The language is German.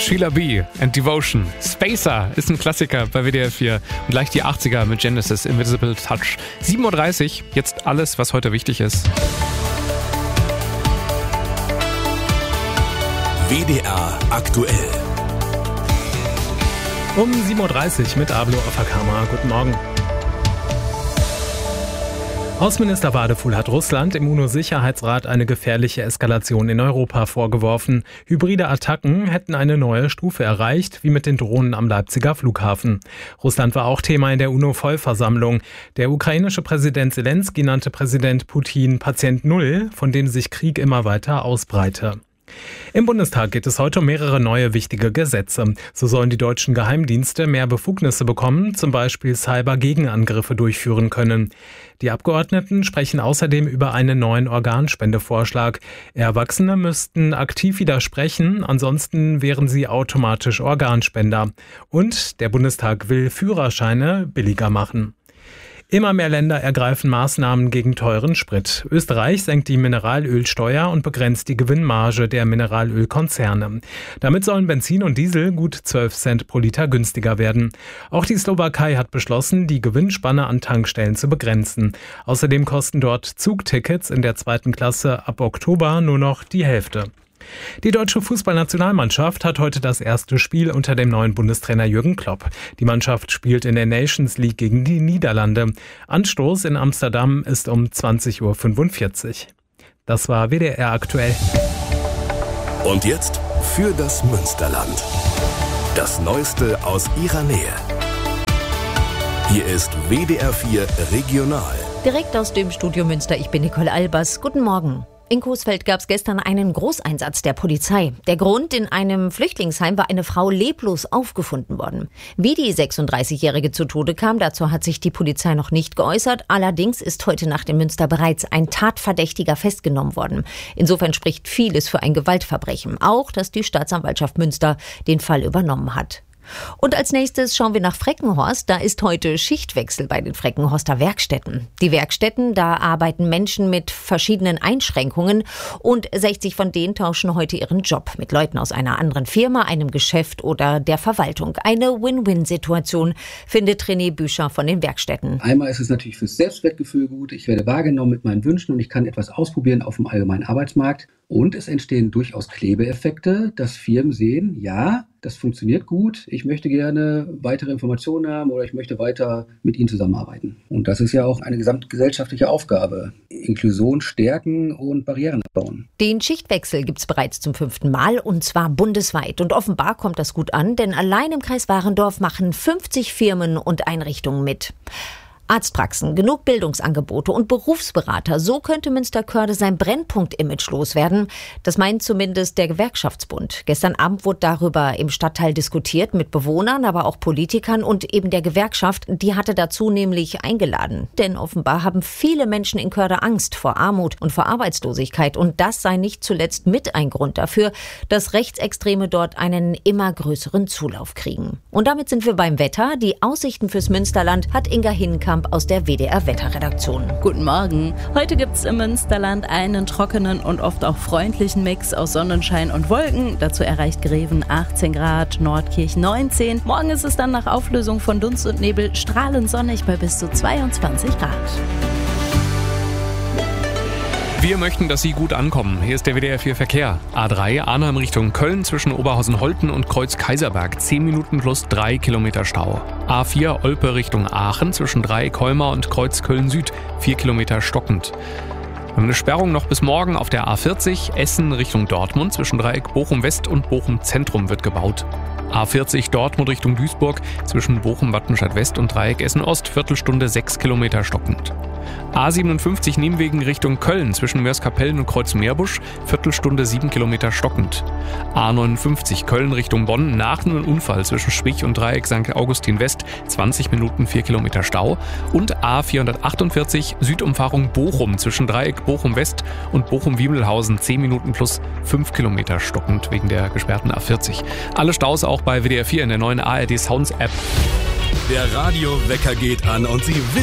Sheila B. and Devotion. Spacer ist ein Klassiker bei WDR 4 und gleich die 80er mit Genesis, Invisible Touch. 7.30 Uhr, jetzt alles, was heute wichtig ist. WDR aktuell. Um 7.30 Uhr mit Ablo Afakama. Guten Morgen. Außenminister Wadefuhl hat Russland im UNO-Sicherheitsrat eine gefährliche Eskalation in Europa vorgeworfen. Hybride Attacken hätten eine neue Stufe erreicht, wie mit den Drohnen am Leipziger Flughafen. Russland war auch Thema in der UNO-Vollversammlung. Der ukrainische Präsident Zelensky nannte Präsident Putin Patient Null, von dem sich Krieg immer weiter ausbreite. Im Bundestag geht es heute um mehrere neue wichtige Gesetze. So sollen die deutschen Geheimdienste mehr Befugnisse bekommen, zum Beispiel Cyber-Gegenangriffe durchführen können. Die Abgeordneten sprechen außerdem über einen neuen Organspendevorschlag. Erwachsene müssten aktiv widersprechen, ansonsten wären sie automatisch Organspender. Und der Bundestag will Führerscheine billiger machen. Immer mehr Länder ergreifen Maßnahmen gegen teuren Sprit. Österreich senkt die Mineralölsteuer und begrenzt die Gewinnmarge der Mineralölkonzerne. Damit sollen Benzin und Diesel gut 12 Cent pro Liter günstiger werden. Auch die Slowakei hat beschlossen, die Gewinnspanne an Tankstellen zu begrenzen. Außerdem kosten dort Zugtickets in der 2. Klasse ab Oktober nur noch die Hälfte. Die deutsche Fußballnationalmannschaft hat heute das erste Spiel unter dem neuen Bundestrainer Jürgen Klopp. Die Mannschaft spielt in der Nations League gegen die Niederlande. Anstoß in Amsterdam ist um 20.45 Uhr. Das war WDR aktuell. Und jetzt für das Münsterland. Das Neueste aus ihrer Nähe. Hier ist WDR 4 Regional. Direkt aus dem Studio Münster, ich bin Nicole Albers. Guten Morgen. In Coesfeld gab es gestern einen Großeinsatz der Polizei. Der Grund: in einem Flüchtlingsheim war eine Frau leblos aufgefunden worden. Wie die 36-Jährige zu Tode kam, dazu hat sich die Polizei noch nicht geäußert. Allerdings ist heute Nacht in Münster bereits ein Tatverdächtiger festgenommen worden. Insofern spricht vieles für ein Gewaltverbrechen. Auch, dass die Staatsanwaltschaft Münster den Fall übernommen hat. Und als nächstes schauen wir nach Freckenhorst. Da ist heute Schichtwechsel bei den Freckenhorster Werkstätten. Die Werkstätten, da arbeiten Menschen mit verschiedenen Einschränkungen und 60 von denen tauschen heute ihren Job mit Leuten aus einer anderen Firma, einem Geschäft oder der Verwaltung. Eine Win-Win-Situation, findet René Büscher von den Werkstätten. Einmal ist es natürlich fürs Selbstwertgefühl gut. Ich werde wahrgenommen mit meinen Wünschen und ich kann etwas ausprobieren auf dem allgemeinen Arbeitsmarkt. Und es entstehen durchaus Klebeeffekte, dass Firmen sehen, ja, das funktioniert gut, ich möchte gerne weitere Informationen haben oder ich möchte weiter mit Ihnen zusammenarbeiten. Und das ist ja auch eine gesamtgesellschaftliche Aufgabe. Inklusion stärken und Barrieren abbauen. Den Schichtwechsel gibt es bereits zum 5. Mal und zwar bundesweit. Und offenbar kommt das gut an, denn allein im Kreis Warendorf machen 50 Firmen und Einrichtungen mit. Arztpraxen, genug Bildungsangebote und Berufsberater. So könnte Münsterkörde sein Brennpunkt-Image loswerden. Das meint zumindest der Gewerkschaftsbund. Gestern Abend wurde darüber im Stadtteil diskutiert mit Bewohnern, aber auch Politikern und eben der Gewerkschaft. Die hatte dazu nämlich eingeladen. Denn offenbar haben viele Menschen in Körde Angst vor Armut und vor Arbeitslosigkeit. Und das sei nicht zuletzt mit ein Grund dafür, dass Rechtsextreme dort einen immer größeren Zulauf kriegen. Und damit sind wir beim Wetter. Die Aussichten fürs Münsterland hat Inga Hinkamp aus der WDR-Wetterredaktion. Guten Morgen. Heute gibt es im Münsterland einen trockenen und oft auch freundlichen Mix aus Sonnenschein und Wolken. Dazu erreicht Greven 18 Grad, Nordkirch 19. Morgen ist es dann nach Auflösung von Dunst und Nebel strahlend sonnig bei bis zu 22 Grad. Wir möchten, dass Sie gut ankommen. Hier ist der WDR 4 Verkehr. A3 Arnhem Richtung Köln zwischen Oberhausen-Holten und Kreuz-Kaiserberg. 10 Minuten plus 3 Kilometer Stau. A4 Olpe Richtung Aachen zwischen Dreieck-Colmar und Kreuz Köln-Süd. 4 Kilometer stockend. Wir haben eine Sperrung noch bis morgen auf der A40 Essen Richtung Dortmund. Zwischen Dreieck Bochum-West und Bochum-Zentrum wird gebaut. A40 Dortmund Richtung Duisburg zwischen Bochum-Wattenscheid-West und Dreieck Essen-Ost. Viertelstunde 6 Kilometer stockend. A57 Nienwegen Richtung Köln zwischen Mörs-Kapellen und Kreuz-Meerbusch, Viertelstunde 7 Kilometer stockend. A59 Köln Richtung Bonn, nach einem Unfall zwischen Schwich und Dreieck St. Augustin West, 20 Minuten 4 Kilometer Stau. Und A448 Südumfahrung Bochum zwischen Dreieck Bochum West und Bochum-Wiemelhausen, 10 Minuten plus 5 Kilometer stockend wegen der gesperrten A40. Alle Staus auch bei WDR 4 in der neuen ARD Sounds App. Der Radiowecker geht an und Sie wissen,